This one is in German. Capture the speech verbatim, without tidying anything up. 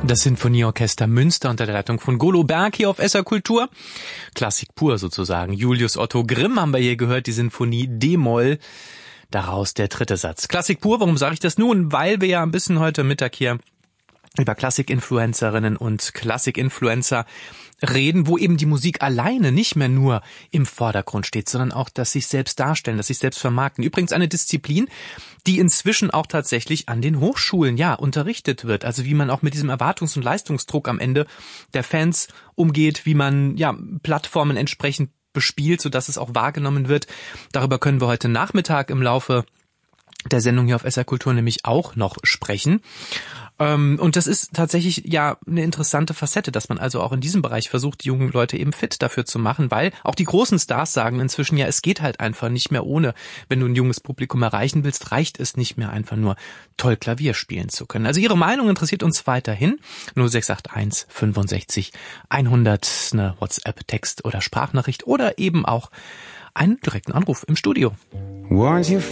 Das Sinfonieorchester Münster unter der Leitung von Golo Berg hier auf S R Kultur. Klassik pur sozusagen. Julius Otto Grimm haben wir hier gehört, die Sinfonie D-Moll. Daraus der dritte Satz. Klassik pur, warum sage ich das nun? Weil wir ja ein bisschen heute Mittag hier über Klassik-Influencerinnen und Klassik-Influencer reden, wo eben die Musik alleine nicht mehr nur im Vordergrund steht, sondern auch, dass sich selbst darstellen, dass sich selbst vermarkten. Übrigens eine Disziplin, die inzwischen auch tatsächlich an den Hochschulen, ja, unterrichtet wird. Also wie man auch mit diesem Erwartungs- und Leistungsdruck am Ende der Fans umgeht, wie man, ja, Plattformen entsprechend bespielt, sodass es auch wahrgenommen wird. Darüber können wir heute Nachmittag im Laufe der Sendung hier auf S R Kultur nämlich auch noch sprechen. Und das ist tatsächlich ja eine interessante Facette, dass man also auch in diesem Bereich versucht, die jungen Leute eben fit dafür zu machen, weil auch die großen Stars sagen inzwischen ja, es geht halt einfach nicht mehr ohne. Wenn du ein junges Publikum erreichen willst, reicht es nicht mehr einfach nur toll Klavier spielen zu können. Also Ihre Meinung interessiert uns weiterhin. null sechs acht eins fünfundsechzig hundert, eine WhatsApp-Text- oder Sprachnachricht oder eben auch einen direkten Anruf im Studio. Was your